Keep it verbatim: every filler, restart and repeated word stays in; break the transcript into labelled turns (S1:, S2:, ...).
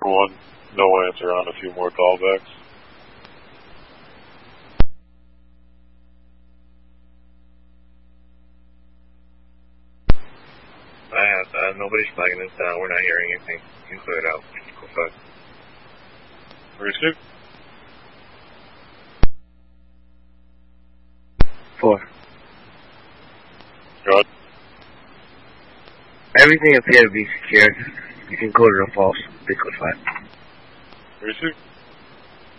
S1: one, no answer on a few more callbacks.
S2: Uh, uh, nobody's flagging us down. We're not hearing anything. You can clear it out. Go five.
S1: Receive.
S3: Four.
S1: Go ahead.
S3: Everything appears to be secure. You can go to the false. Liquid five.
S1: Receive.